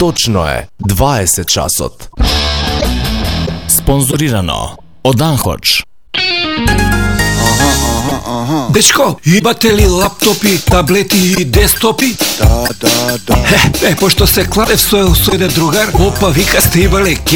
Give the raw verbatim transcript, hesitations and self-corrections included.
Точно е дваесет часот. Спонзорирано од Анхоч. Дечко, имате ли лаптопи, таблети и десктопи? Да, да, да. Е, е, пошто се кладев со, со еден другар, опа, вика, сте имале